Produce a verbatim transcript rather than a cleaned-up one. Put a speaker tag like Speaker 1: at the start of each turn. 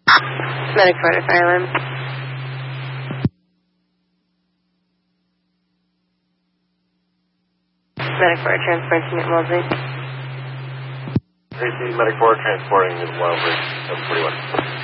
Speaker 1: Medic four to Fire Alarm. Medic four transporting at Wellesley.
Speaker 2: Tracy, Medic four transporting at Wellesley, seven forty-one.